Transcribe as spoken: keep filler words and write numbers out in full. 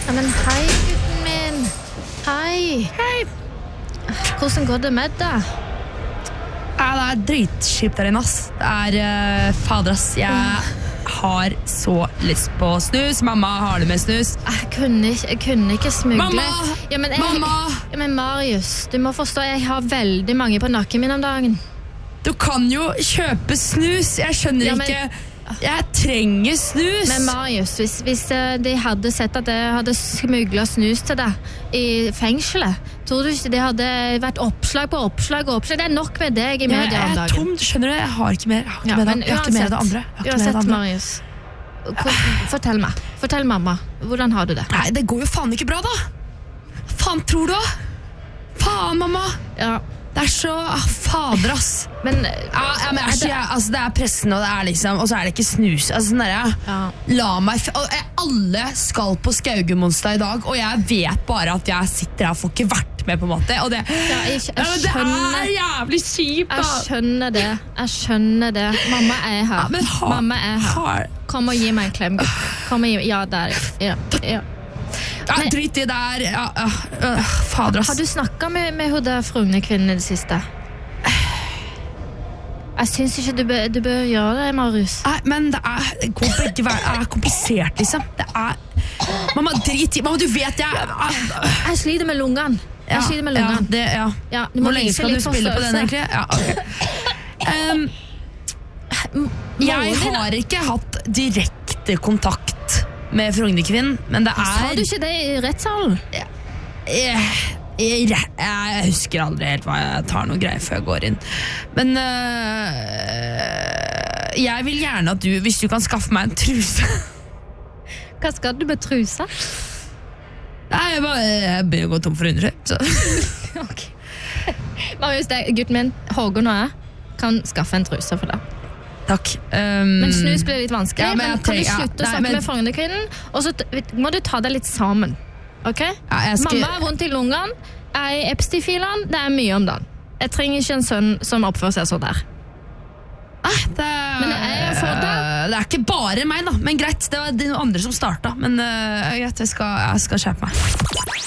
Ja, men hei, gutten min. Hei. Hei. Hvordan går det med deg? Ja, det er dritkjipt der inne, ass. Det er uh, fader, ass. Jeg har så lyst på snus. Mamma har det med snus. Jeg kunne ikke, jeg kunne ikke smugle. Mamma! Ja, men jeg, Mamma! Ja, men Marius, du må forstå, jeg har veldig mange på nakken min om dagen. Du kan jo kjøpe snus. Jeg skjønner Ja, men- ikke. Jeg trenger snus. Men Marius, hvis, hvis eh, de hadde sett at jeg hadde smuglet snus til deg i fengselet, tror du ikke det hadde vært oppslag på oppslag og oppslag? Det er nok med deg i jeg, media jeg om er dagen. tom, skjønner du? Jeg har ikke mer, jeg har ikke Ja, mer, men jeg har ikke mer av det andre. Jeg har ikke mer av Uansett, det andre. Marius, hvor- fortell meg. Fortell mamma. Hvordan har du det? Nei, det går jo faen ikke bra, da. Faen tror du da? Faen, mamma. Ja, Det er så ah, fader, ass. men... Ja, ja, men altså, jeg, altså, det er pressen, og det er liksom, og så er det ikke snus. Altså, sånn der, ja. Ja. La meg f- og, eh, Alle skal på Skaugemonstad i dag, og jeg vet bare at jeg sitter her og får ikke vært med, på en måte. Og det, Ja, jeg, jeg, ja, men det skjønner, er jævlig kjipt, da. jeg skjønner det. Jeg skjønner det. Mamma er her. Ja, men ha- Mamma er her. har, Kom og gi meg en klem, gutt. Kom og gi Ja, der. Ja, ja. ja, Nei. drit i der. Ja, ja, øh, fader, ass. Har du snakket med, med hun der frugnekvinnen i det siste? Jeg synes ikke du bør, du bør gjøre det, Marius. Nei, men det er, det går begge veier. Det er komplisert, liksom. Det er Mamma, drit i. Mamma, du vet jeg ah, Jeg sliter med lungene. Jeg sliter med ja, lungene. det, ja. Ja, du må Hvor lenge vise skal du litt spille på den, forståelse. egentlig? Ja, ok. um, Jeg har ikke hatt direkte kontakt med Frugnekvinnen, men det Sa er du ikke det i rettssalen? jeg, jeg, jeg husker aldri helt hva jeg tar noe greier før jeg går inn. Men øh, jeg vil gjerne at du, hvis du kan skaffe meg en truse. Hva skal du med trusa? Nei, jeg, bare, jeg begynner å gå tom for undertøy. så. Ok. Marius, det er gutten min, Hågon og jeg, kan skaffe en truse for deg. Takk. Um, Men snus blir litt vanskelig. Ja, men men jeg kan du tenker- ja, slutte å nei, snakke men- med frugnekvinnen? Og så t- må du ta deg litt sammen. Ok? Ja, jeg skal- Mamma er vondt i lungene. Jeg er Epstein-filene. Det er mye om dagen. Jeg trenger ikke en sønn som oppfører seg sånn der. Nei, det, Men jeg har fått det. det er ikke bare meg, da. Men greit, det var de andre som starta. Men uh, greit, jeg skal, jeg skal skjerpe meg.